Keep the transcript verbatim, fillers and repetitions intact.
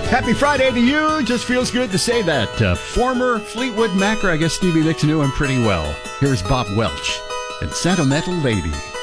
Happy Friday to you. Just feels good to say that. Uh, former Fleetwood Mac, or I guess Stevie Nicks knew him pretty well. Here's Bob Welch and Sentimental Lady.